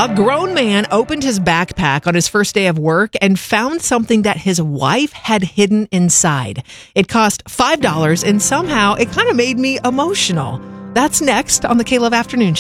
A grown man opened his backpack on his first day of work and found something that his wife had hidden inside. It cost $5, and somehow it kind of made me emotional. That's next on the K-Love Afternoon Show.